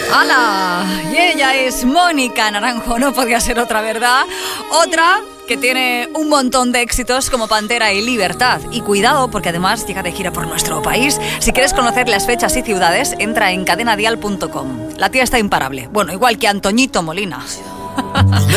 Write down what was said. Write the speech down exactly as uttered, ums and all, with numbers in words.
¡Hala! Y ella es Mónica Naranjo, no podía ser otra, ¿verdad? Otra que tiene un montón de éxitos como Pantera y Libertad. Y cuidado, porque además llega de gira por nuestro país. Si quieres conocer las fechas y ciudades, entra en cadena dial punto com. La tía está imparable. Bueno, igual que Antoñito Molina.